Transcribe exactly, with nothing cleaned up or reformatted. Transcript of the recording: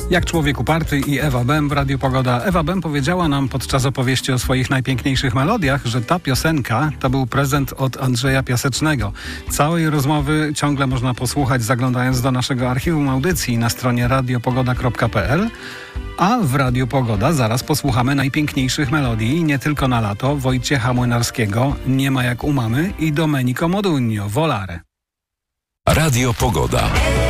Jak człowiek uparty i Ewa Bem w Radiu Pogoda. Ewa Bem powiedziała nam podczas opowieści o swoich najpiękniejszych melodiach, że ta piosenka to był prezent od Andrzeja Piasecznego. Całej rozmowy ciągle można posłuchać, zaglądając do naszego archiwum audycji na stronie radiopogoda kropka p l. A w Radiu Pogoda zaraz posłuchamy najpiękniejszych melodii, nie tylko na lato, Wojciecha Młynarskiego, Nie ma jak u mamy i Domenico Modugno, Volare. Radio Pogoda.